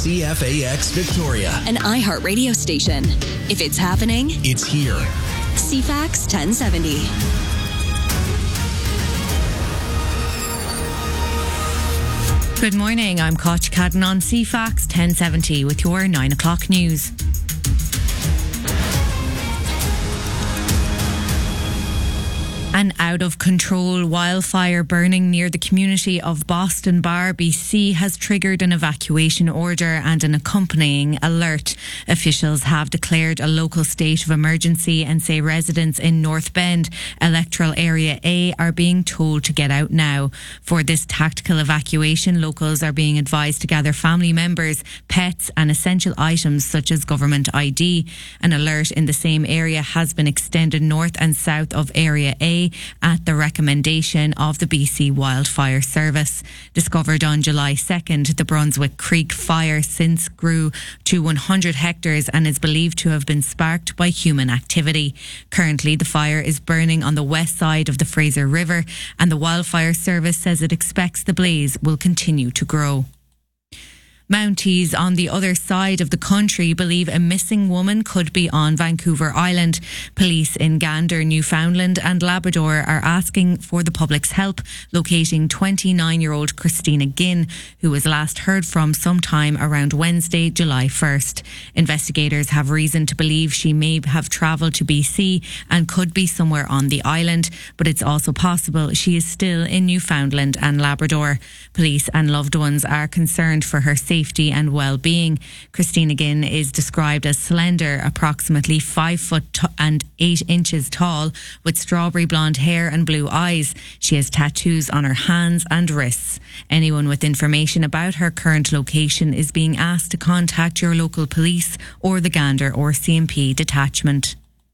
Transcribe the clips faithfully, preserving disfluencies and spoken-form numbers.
C F A X Victoria. An iHeart radio station. If it's happening, it's here. C FAX ten seventy. Good morning, I'm Koch Cadden on C FAX ten seventy with your nine o'clock news. An out-of-control wildfire burning near the community of Boston Bar, B C has triggered an evacuation order and an accompanying alert. Officials have declared a local state of emergency and say residents in North Bend, Electoral Area A, are being told to get out now. For this tactical evacuation, locals are being advised to gather family members, pets and essential items such as government I D. An alert in the same area has been extended north and south of Area A at the recommendation of the B C Wildfire Service. Discovered on July second, the Brunswick Creek fire since grew to one hundred hectares and is believed to have been sparked by human activity. Currently, the fire is burning on the west side of the Fraser River, and the Wildfire Service says it expects the blaze will continue to grow. Mounties on the other side of the country believe a missing woman could be on Vancouver Island. Police in Gander, Newfoundland and Labrador are asking for the public's help locating twenty-nine-year-old Christina Ginn, who was last heard from sometime around Wednesday, July first. Investigators have reason to believe she may have travelled to B C and could be somewhere on the island, but it's also possible she is still in Newfoundland and Labrador. Police and loved ones are concerned for her safety safety and well-being. Christina Ginn is described as slender, approximately five foot t- and eight inches tall, with strawberry blonde hair and blue eyes. She has tattoos on her hands and wrists. Anyone with information about her current location is being asked to contact your local police or the Gander or C M P detachment.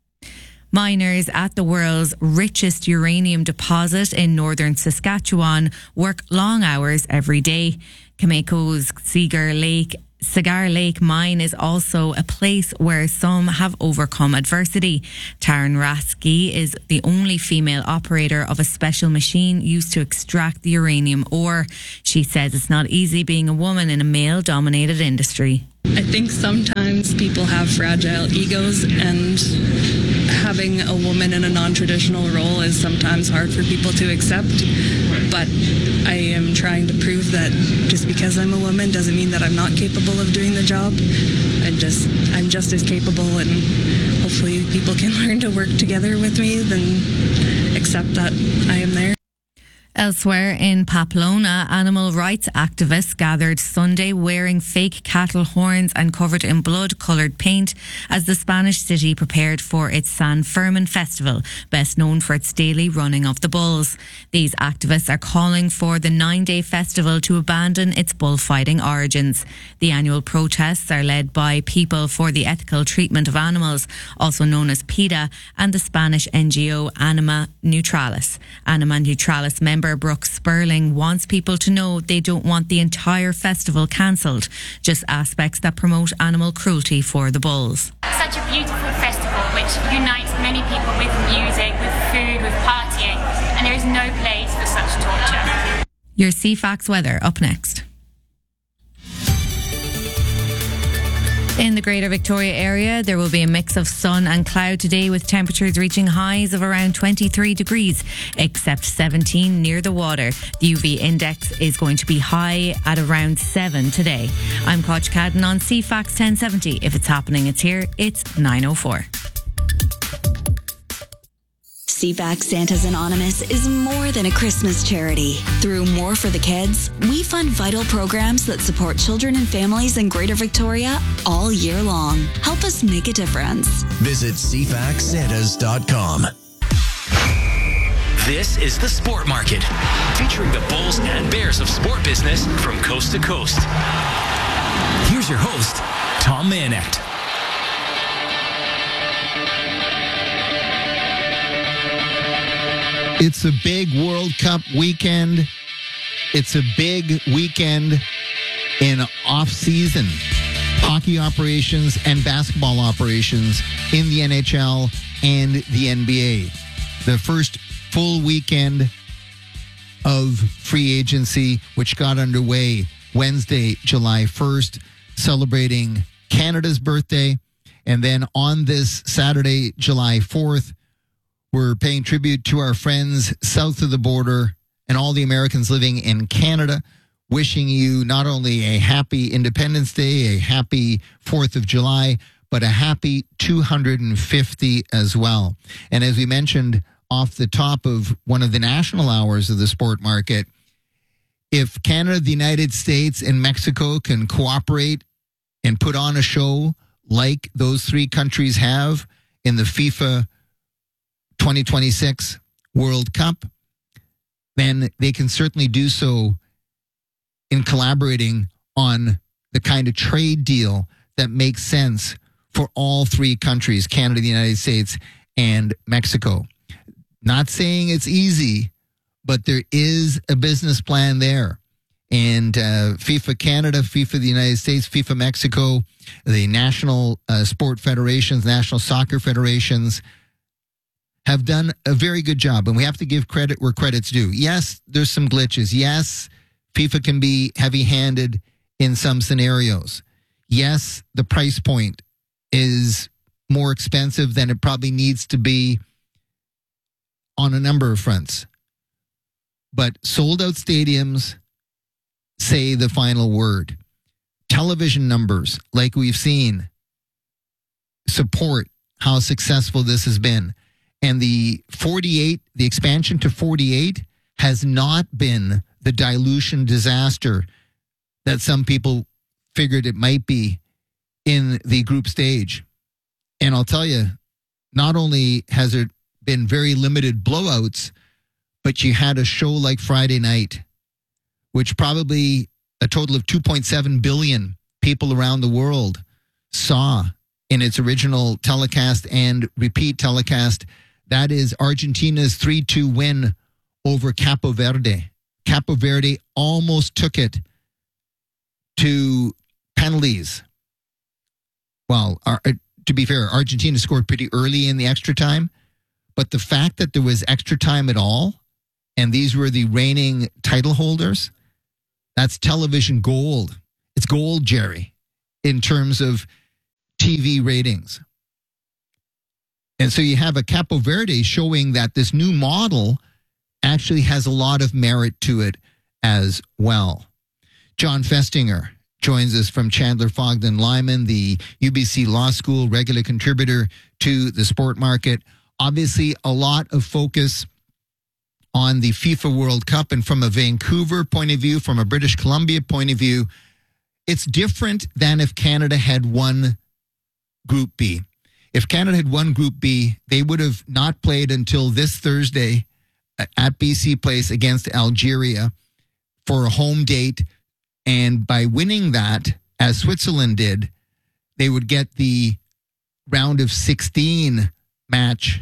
Miners at the world's richest uranium deposit in northern Saskatchewan work long hours every day. Cameco's Cigar Lake Cigar Lake mine is also a place where some have overcome adversity. Taryn Rasky is the only female operator of a special machine used to extract the uranium ore. She says it's not easy being a woman in a male-dominated industry. I think sometimes people have fragile egos, and having a woman in a non-traditional role is sometimes hard for people to accept. But I am trying to prove that just because I'm a woman doesn't mean that I'm not capable of doing the job. I'm just, I'm just as capable, and hopefully people can learn to work together with me than accept that I am there. Elsewhere in Pamplona, animal rights activists gathered Sunday wearing fake cattle horns and covered in blood-coloured paint as the Spanish city prepared for its San Fermin festival, best known for its daily running of the bulls. These activists are calling for the nine-day festival to abandon its bullfighting origins. The annual protests are led by People for the Ethical Treatment of Animals, also known as PETA, and the Spanish N G O Anima Neutralis. Anima Neutralis member Brooke Sperling wants people to know they don't want the entire festival cancelled, just aspects that promote animal cruelty for the bulls. Such a beautiful festival which unites many people with music, with food, with partying, and there is no place for such torture. Your C FAX weather up next. In the Greater Victoria area, there will be a mix of sun and cloud today, with temperatures reaching highs of around twenty-three degrees, except seventeen near the water. The U V index is going to be high at around seven today. I'm Koch Cadden on C FAX ten seventy. If it's happening, it's here. It's nine oh four. C FAX Santa's Anonymous is more than a Christmas charity. Through More for the Kids, we fund vital programs that support children and families in Greater Victoria all year long. Help us make a difference. Visit c fax santas dot com. This is the Sport Market, featuring the Bulls and Bears of sport business from coast to coast. Here's your host, Tom Manette. It's a big World Cup weekend. It's a big weekend in off-season hockey operations and basketball operations in the N H L and the N B A. The first full weekend of free agency, which got underway Wednesday, July first. celebrating Canada's birthday. And then on this Saturday, July fourth, we're paying tribute to our friends south of the border and all the Americans living in Canada, wishing you not only a happy Independence Day, a happy fourth of July, but a happy two hundred fifty as well. And as we mentioned off the top of one of the national hours of the sport market, if Canada, the United States, and Mexico can cooperate and put on a show like those three countries have in the FIFA twenty twenty-six World Cup, then they can certainly do so in collaborating on the kind of trade deal that makes sense for all three countries, Canada, the United States, and Mexico. Not saying it's easy, but there is a business plan there. And uh, FIFA Canada, FIFA the United States, FIFA Mexico, the national uh, sport federations, national soccer federations have done a very good job. And we have to give credit where credit's due. Yes, there's some glitches. Yes, FIFA can be heavy-handed in some scenarios. Yes, the price point is more expensive than it probably needs to be on a number of fronts. But sold-out stadiums say the final word. Television numbers, like we've seen, support how successful this has been. And the forty-eight, the expansion to forty-eight has not been the dilution disaster that some people figured it might be in the group stage. And I'll tell you, not only has there been very limited blowouts, but you had a show like Friday night, which probably a total of two point seven billion people around the world saw in its original telecast and repeat telecast. That is Argentina's three two win over Capo Verde. Capo Verde almost took it to penalties. Well, our, to be fair, Argentina scored pretty early in the extra time, but the fact that there was extra time at all, and these were the reigning title holders, that's television gold. It's gold, Jerry, in terms of T V ratings. And so you have a Capo Verde showing that this new model actually has a lot of merit to it as well. John Festinger joins us from Chandler, Fogden, Lyman, the U B C Law School, regular contributor to the sport market. Obviously, a lot of focus on the FIFA World Cup, and from a Vancouver point of view, from a British Columbia point of view, it's different than if Canada had won Group B. If Canada had won Group B, they would have not played until this Thursday at B C Place against Algeria for a home date. And by winning that, as Switzerland did, they would get the round of sixteen match.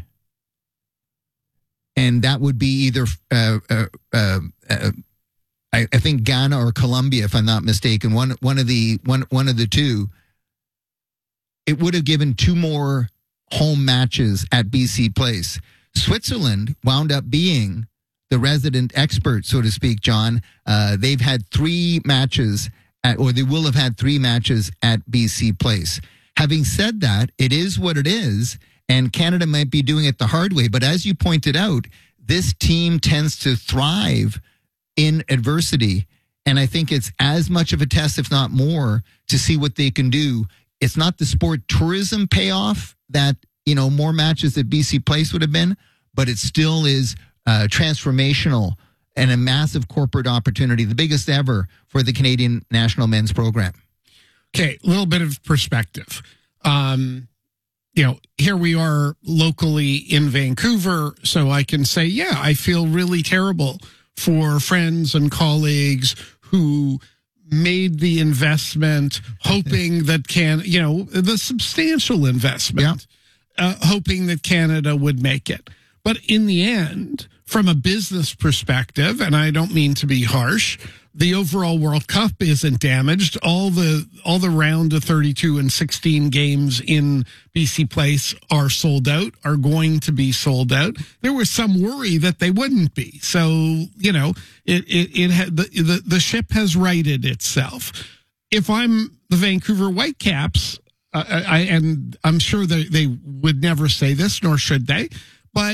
And that would be either, uh, uh, uh, uh, I, I think, Ghana or Colombia, if I'm not mistaken. One, one of the one, one of the two. It would have given two more home matches at B C Place. Switzerland wound up being the resident expert, so to speak, John. Uh, they've had three matches, at, or they will have had three matches at B C Place. Having said that, it is what it is, and Canada might be doing it the hard way. But as you pointed out, this team tends to thrive in adversity, and I think it's as much of a test, if not more, to see what they can do. It's not the sport tourism payoff that, you know, more matches at B C Place would have been, but it still is uh, transformational and a massive corporate opportunity, the biggest ever for the Canadian national men's program. Okay, a little bit of perspective. Um, you know, here we are locally in Vancouver, so I can say, yeah, I feel really terrible for friends and colleagues who made the investment hoping that can, you know, the substantial investment, yeah. uh, hoping that Canada would make it. But in the end, from a business perspective, and I don't mean to be harsh, the overall World Cup isn't damaged. All the all the round of thirty-two and sixteen games in B C Place are sold out, are going to be sold out. There was some worry that they wouldn't be. So, you know, it it, it had the, the the ship has righted itself. if I'm the Vancouver Whitecaps, uh, I, and I'm sure they, they would never say this, nor should they, but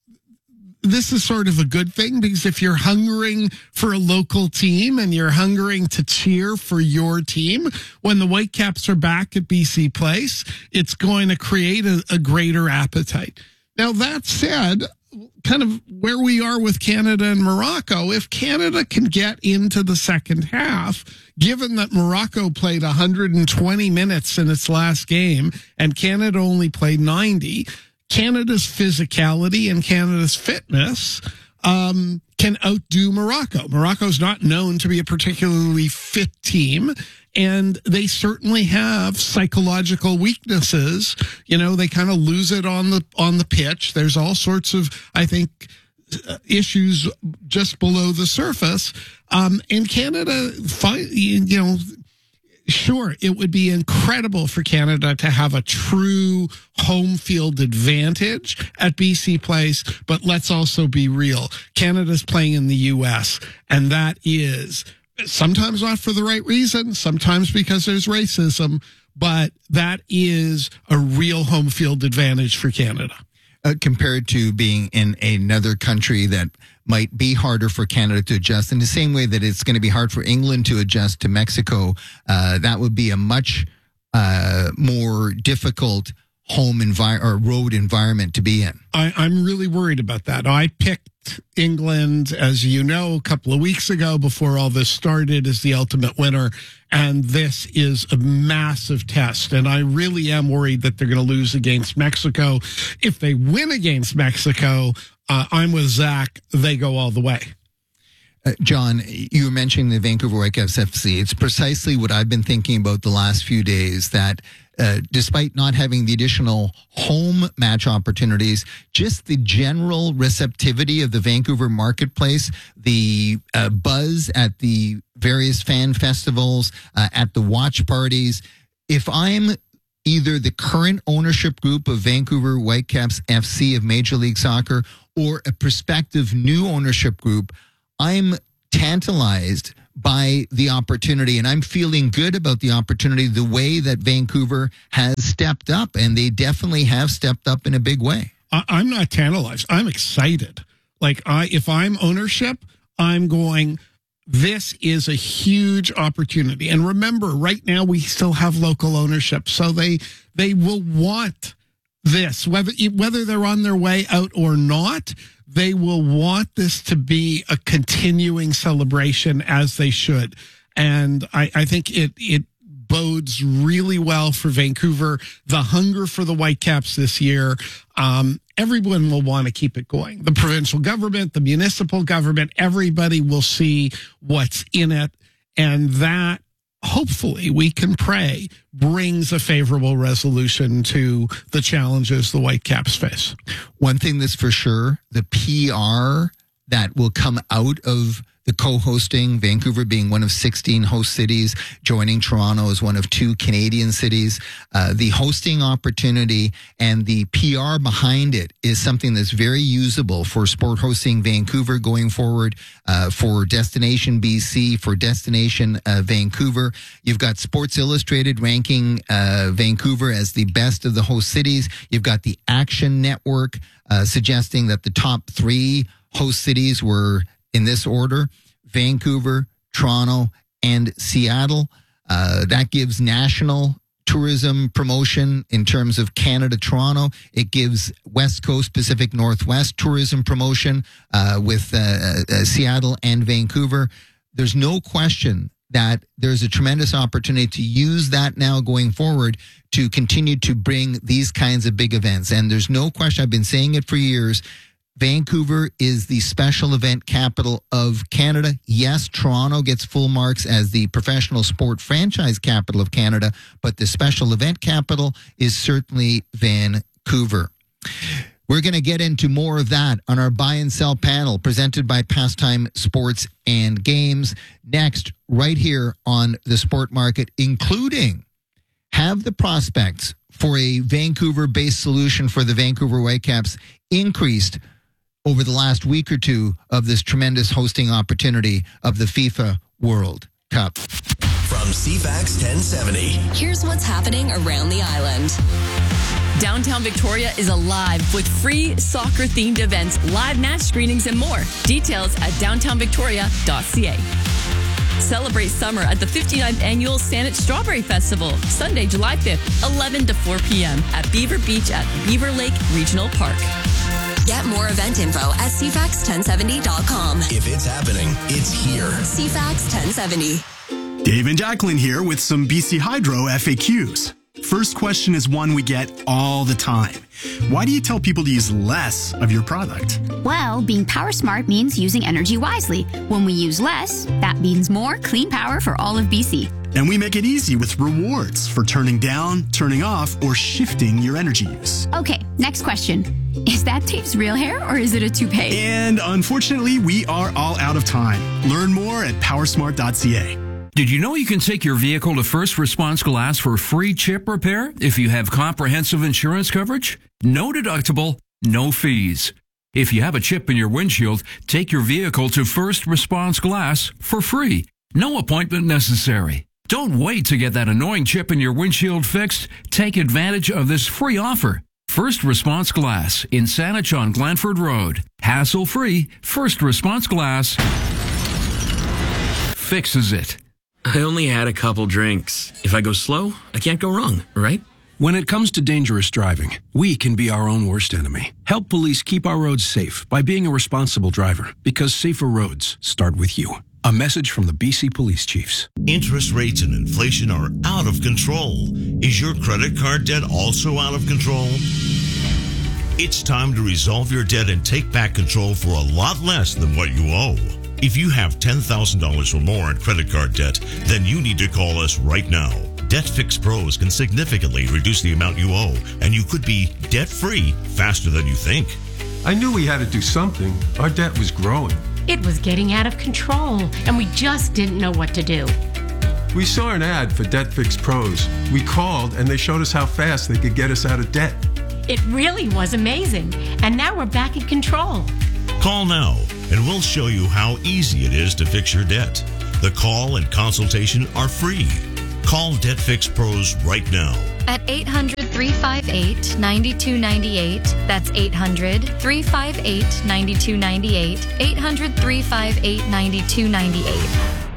this is sort of a good thing, because if you're hungering for a local team and you're hungering to cheer for your team, when the Whitecaps are back at B C Place, it's going to create a, a greater appetite. Now, that said, kind of where we are with Canada and Morocco, if Canada can get into the second half, given that Morocco played one hundred twenty minutes in its last game and Canada only played ninety, Canada's physicality and Canada's fitness um, can outdo Morocco. Morocco's not known to be a particularly fit team, and they certainly have psychological weaknesses. You know, they kind of lose it on the on the pitch. There's all sorts of, I think, issues just below the surface. Um, and Canada, you know, sure, it would be incredible for Canada to have a true home field advantage at B C Place, but let's also be real. Canada's playing in the U S, and that is sometimes not for the right reason, sometimes because there's racism, but that is a real home field advantage for Canada. Uh, compared to being in another country that might be harder for Canada to adjust, in the same way that it's going to be hard for England to adjust to Mexico, uh, that would be a much uh, more difficult home envi- or road environment to be in. I, I'm really worried about that. I picked England, as you know, a couple of weeks ago before all this started, as the ultimate winner. And this is a massive test. And I really am worried that they're going to lose against Mexico. If they win against Mexico, uh, I'm with Zach. They go all the way. Uh, John, you were mentioning the Vancouver Whitecaps F C. It's precisely what I've been thinking about the last few days, that uh, despite not having the additional home match opportunities, just the general receptivity of the Vancouver marketplace, the uh, buzz at the various fan festivals, uh, at the watch parties. If I'm either the current ownership group of Vancouver Whitecaps F C of Major League Soccer or a prospective new ownership group, I'm tantalized by the opportunity, and I'm feeling good about the opportunity, the way that Vancouver has stepped up, and they definitely have stepped up in a big way. I, I'm not tantalized. I'm excited. Like, I, if I'm ownership, I'm going, this is a huge opportunity. And remember, right now we still have local ownership, so they they will want this, whether whether they're on their way out or not. They will want this to be a continuing celebration, as they should. And I, I think it it bodes really well for Vancouver. The hunger for the Whitecaps this year, um, everyone will want to keep it going. The provincial government, the municipal government, everybody will see what's in it. And that, hopefully, we can pray, brings a favorable resolution to the challenges the Whitecaps face. One thing that's for sure, the P R that will come out of the co-hosting, Vancouver being one of sixteen host cities, joining Toronto as one of two Canadian cities, uh, the hosting opportunity and the P R behind it is something that's very usable for Sport Hosting Vancouver going forward, uh, for Destination B C, for Destination uh, Vancouver. You've got Sports Illustrated ranking uh, Vancouver as the best of the host cities. You've got the Action Network uh, suggesting that the top three host cities were, in this order, Vancouver, Toronto, and Seattle. Uh, that gives national tourism promotion in terms of Canada, Toronto. It gives West Coast, Pacific Northwest tourism promotion uh, with uh, uh, Seattle and Vancouver. There's no question that there's a tremendous opportunity to use that now going forward to continue to bring these kinds of big events. And there's no question, I've been saying it for years, Vancouver is the special event capital of Canada. Yes, Toronto gets full marks as the professional sport franchise capital of Canada, but the special event capital is certainly Vancouver. We're going to get into more of that on our buy and sell panel presented by Pastime Sports and Games next, right here on the Sport Market, including have the prospects for a Vancouver-based solution for the Vancouver Whitecaps increased over the last week or two of this tremendous hosting opportunity of the FIFA World Cup. From from C FAX ten seventy. Here's what's happening around the island. Downtown Victoria is alive with free soccer-themed events, live match screenings, and more. Details at downtown victoria dot c a. Celebrate summer at the fifty-ninth Annual Saanich Strawberry Festival, Sunday, July fifth, eleven to four p.m. at Beaver Beach at Beaver Lake Regional Park. Get more event info at c fax ten seventy dot com. If it's happening, it's here. C FAX ten seventy. Dave and Jacqueline here with some B C Hydro F A Qs. First question is one we get all the time. Why do you tell people to use less of your product? Well, being power smart means using energy wisely. When we use less, that means more clean power for all of B C. And we make it easy with rewards for turning down, turning off, or shifting your energy use. Okay, next question. Is that Dave's real hair or is it a toupee? And unfortunately, we are all out of time. Learn more at power smart dot c a. Did you know you can take your vehicle to First Response Glass for free chip repair if you have comprehensive insurance coverage? No deductible, no fees. If you have a chip in your windshield, take your vehicle to First Response Glass for free. No appointment necessary. Don't wait to get that annoying chip in your windshield fixed. Take advantage of this free offer. First Response Glass in Saanich on Glanford Road. Hassle-free, First Response Glass fixes it. I only had a couple drinks. If I go slow, I can't go wrong, right? When it comes to dangerous driving, we can be our own worst enemy. Help police keep our roads safe by being a responsible driver, because safer roads start with you. A message from the B C Police Chiefs. Interest rates and inflation are out of control. Is your credit card debt also out of control? It's time to resolve your debt and take back control for a lot less than what you owe. If you have ten thousand dollars or more in credit card debt, then you need to call us right now. Debt Fix Pros can significantly reduce the amount you owe, and you could be debt-free faster than you think. I knew we had to do something. Our debt was growing. It was getting out of control, and we just didn't know what to do. We saw an ad for Debt Fix Pros. We called, and they showed us how fast they could get us out of debt. It really was amazing, and now we're back in control. Call now, and we'll show you how easy it is to fix your debt. The call and consultation are free. Call Debt Fix Pros right now. At eight hundred, three five eight, nine two nine eight. That's eight hundred, three five eight, nine two nine eight. eight hundred, three five eight, nine two nine eight.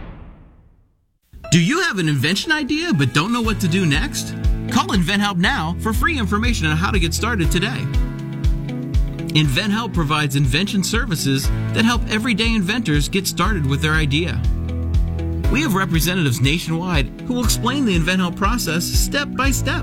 Do you have an invention idea but don't know what to do next? Call InventHelp now for free information on how to get started today. InventHelp provides invention services that help everyday inventors get started with their idea. We have representatives nationwide who will explain the InventHelp process step by step.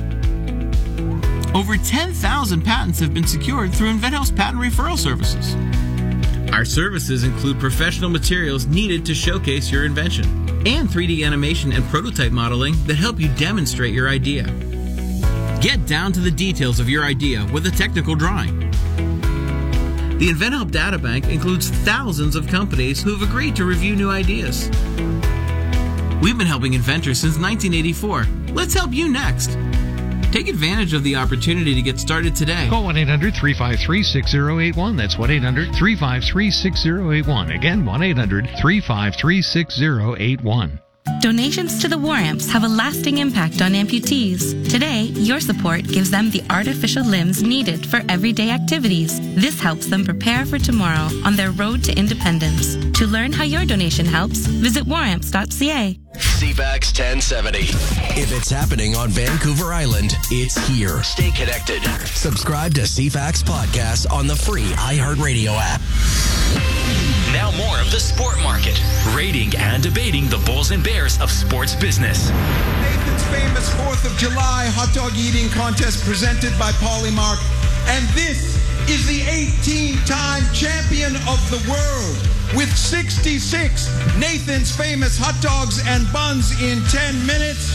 Over ten thousand patents have been secured through InventHelp's patent referral services. Our services include professional materials needed to showcase your invention and three D animation and prototype modeling that help you demonstrate your idea. Get down to the details of your idea with a technical drawing. The InventHelp Databank includes thousands of companies who have agreed to review new ideas. We've been helping inventors since nineteen eighty-four. Let's help you next. Take advantage of the opportunity to get started today. Call one eight hundred, three five three, six zero eight one. That's one eight hundred, three five three, six zero eight one. Again, one eight hundred, three five three, six zero eight one. Donations to the War Amps have a lasting impact on amputees. Today, your support gives them the artificial limbs needed for everyday activities. This helps them prepare for tomorrow on their road to independence. To learn how your donation helps, visit war amps dot c a. C FAX ten seventy. If it's happening on Vancouver Island, it's here. Stay connected. Subscribe to C FAX Podcast on the free iHeartRadio app. Now more of the Sport Market, rating and debating the Bulls and Bears of sports business. Nathan's famous fourth of July hot dog eating contest presented by Polymark. And this is the eighteen-time champion of the world with sixty-six Nathan's famous hot dogs and buns in ten minutes.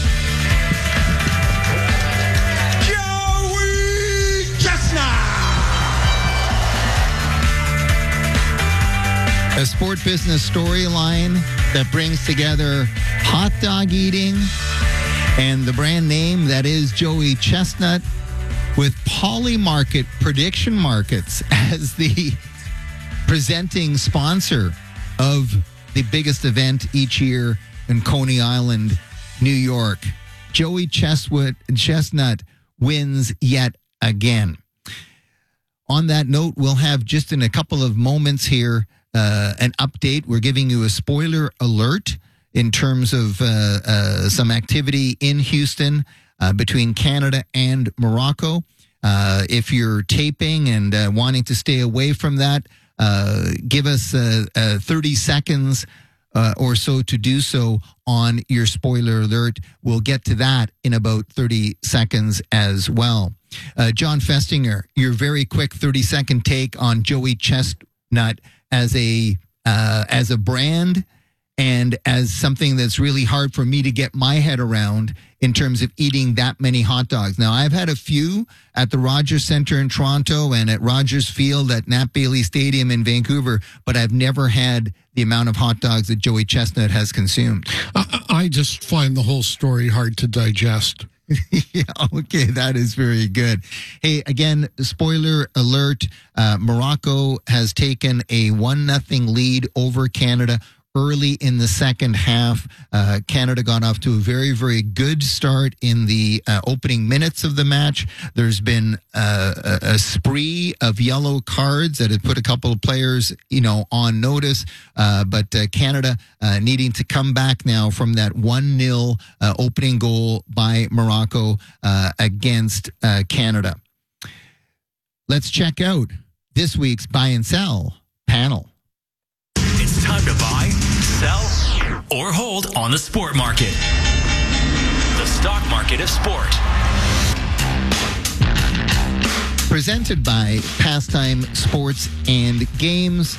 Joey Chestnut! A sport business storyline that brings together hot dog eating and the brand name that is Joey Chestnut with Polymarket Prediction Markets as the presenting sponsor of the biggest event each year in Coney Island, New York. Joey Chestnut, Chestnut wins yet again. On that note, we'll have just in a couple of moments here uh, an update. We're giving you a spoiler alert in terms of uh, uh, some activity in Houston uh, between Canada and Morocco. Uh, if you're taping and uh, wanting to stay away from that, uh, give us uh, uh, thirty seconds uh, or so to do so on your spoiler alert. We'll get to that in about thirty seconds as well. Uh, John Festinger, your very quick thirty second take on Joey Chestnut as a uh, as a brand and as something that's really hard for me to get my head around in terms of eating that many hot dogs. Now, I've had a few at the Rogers Centre in Toronto and at Rogers Field at Nat Bailey Stadium in Vancouver, but I've never had the amount of hot dogs that Joey Chestnut has consumed. I, I just find the whole story hard to digest. Yeah, okay, that is very good. Hey, again, spoiler alert, uh, Morocco has taken a one nothing lead over Canada early in the second half. Uh, Canada got off to a very, very good start in the uh, opening minutes of the match. There's been uh, a, a spree of yellow cards that had put a couple of players, you know, on notice. Uh, but uh, Canada uh, needing to come back now from that one nil uh, opening goal by Morocco uh, against uh, Canada. Let's check out this week's buy and sell panel. It's time to buy, sell, or hold on the sport market. The stock market of sport. Presented by Pastime Sports and Games,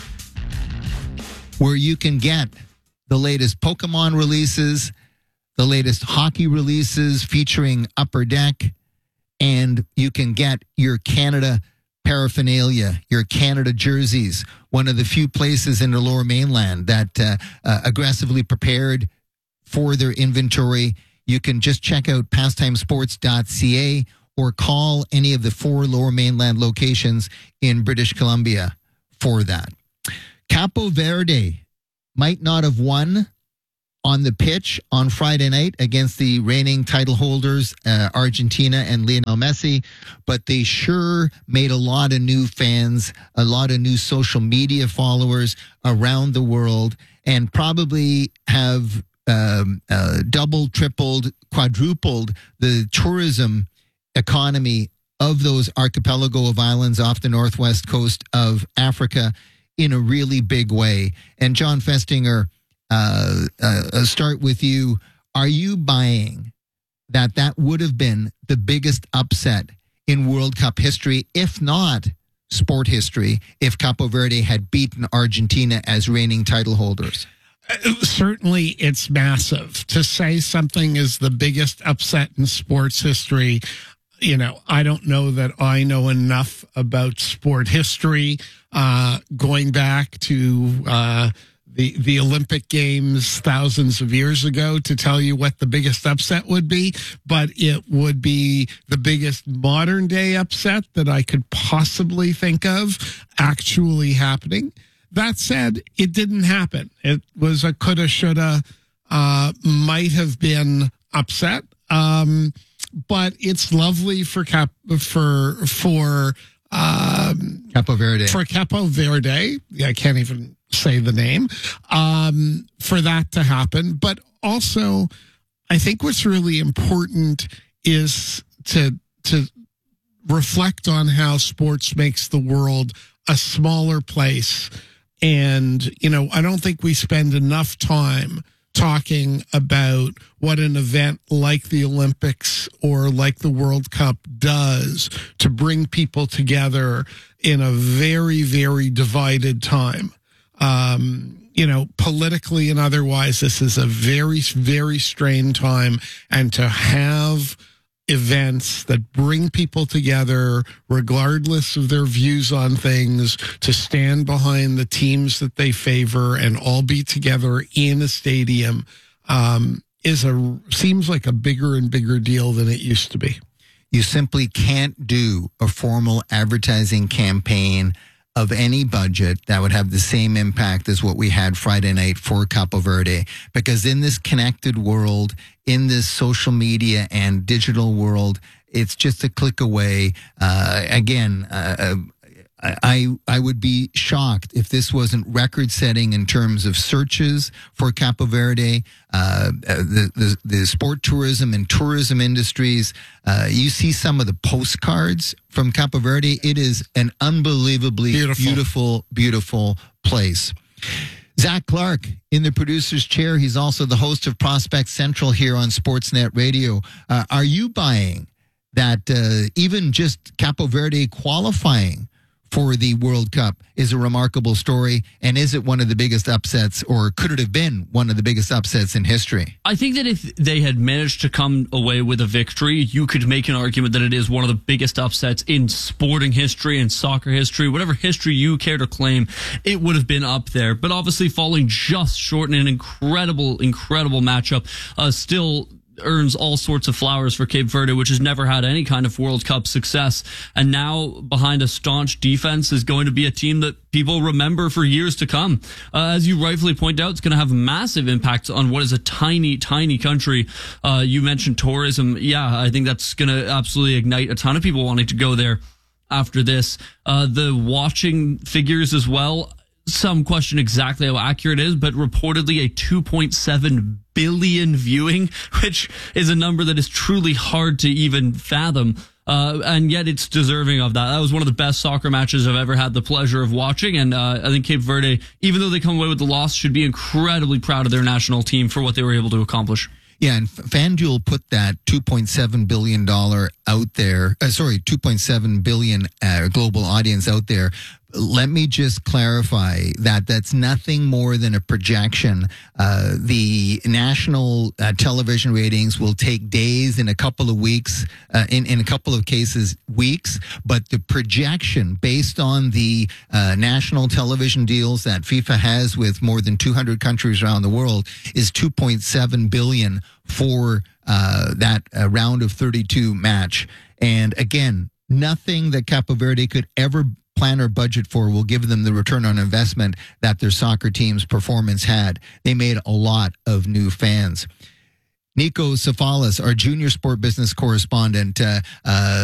where you can get the latest Pokemon releases, the latest hockey releases featuring Upper Deck, and you can get your Canada paraphernalia, your Canada jerseys, one of the few places in the Lower Mainland that uh, uh, aggressively prepared for their inventory. You can just check out pastimesports dot c a or call any of the four Lower Mainland locations in British Columbia for that. Capo Verde might not have won on the pitch on Friday night against the reigning title holders, uh, Argentina and Lionel Messi, but they sure made a lot of new fans, a lot of new social media followers around the world, and probably have um, uh, doubled, tripled, quadrupled the tourism economy of those archipelago of islands off the northwest coast of Africa in a really big way. And John Festinger, Uh, uh, start with you. Are you buying that that would have been the biggest upset in World Cup history, if not sport history, if Capo Verde had beaten Argentina as reigning title holders? Uh, certainly, it's massive. To say something is the biggest upset in sports history, you know, I don't know that I know enough about sport history uh, going back to uh, The, the Olympic Games thousands of years ago to tell you what the biggest upset would be, but it would be the biggest modern day upset that I could possibly think of actually happening. That said, it didn't happen. It was a coulda, shoulda, uh, might have been upset. Um, but it's lovely for Cap, for, for, um, Capo Verde. For Capo Verde. I can't even say the name, um, for that to happen. But also, I think what's really important is to to reflect on how sports makes the world a smaller place. And, you know, I don't think we spend enough time talking about what an event like the Olympics or like the World Cup does to bring people together in a very, very divided time. Um, you know, politically and otherwise, this is a very, very strained time. And to have events that bring people together, regardless of their views on things, to stand behind the teams that they favor and all be together in a stadium, um, is a, seems like a bigger and bigger deal than it used to be. You simply can't do a formal advertising campaign of any budget that would have the same impact as what we had Friday night for Capo Verde. Because in this connected world, in this social media and digital world, it's just a click away. Uh, again, uh, I I would be shocked if this wasn't record-setting in terms of searches for Capo Verde. Uh, the, the the sport tourism and tourism industries. Uh, you see some of the postcards from Capo Verde. It is an unbelievably beautiful, beautiful, beautiful place. Zach Clark in the producer's chair. He's also the host of Prospect Central here on Sportsnet Radio. Uh, are you buying that uh, even just Capo Verde qualifying for the World Cup is a remarkable story? And is it one of the biggest upsets, or could it have been one of the biggest upsets in history? I think that if they had managed to come away with a victory, you could make an argument that it is one of the biggest upsets in sporting history and soccer history. Whatever history you care to claim, it would have been up there. But obviously falling just short in an incredible, incredible matchup, uh, still earns all sorts of flowers for Cape Verde, which has never had any kind of World Cup success. And now behind a staunch defense is going to be a team that people remember for years to come. Uh, as you rightfully point out, it's going to have massive impacts on what is a tiny, tiny country. Uh, you mentioned tourism. Yeah, I think that's going to absolutely ignite a ton of people wanting to go there after this. Uh, the watching figures as well. Some question exactly how accurate it is, but reportedly a two point seven billion viewing, which is a number that is truly hard to even fathom. Uh, and yet it's deserving of that. That was one of the best soccer matches I've ever had the pleasure of watching. And uh, I think Cape Verde, even though they come away with the loss, should be incredibly proud of their national team for what they were able to accomplish. Yeah, and FanDuel put that two point seven billion dollars out there. Uh, sorry, two point seven billion uh, global audience out there. Let me just clarify that that's nothing more than a projection. Uh, the national uh, television ratings will take days, in a couple of weeks, uh, in, in a couple of cases, weeks. But the projection based on the uh, national television deals that FIFA has with more than two hundred countries around the world is two point seven billion dollars for uh, that uh, round of thirty-two match. And again, nothing that Capo Verde could ever plan or budget for will give them the return on investment that their soccer team's performance had. They made a lot of new fans. Nico Safalis, our junior sport business correspondent, uh, uh,